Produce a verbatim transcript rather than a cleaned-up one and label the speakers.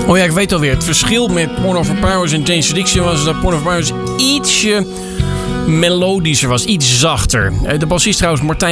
Speaker 1: Oh ja, ik weet alweer. Het verschil met Porno for Powers en Jane's Addiction was dat Porno for Powers ietsje melodischer was. Iets zachter. De bassist trouwens, Martijn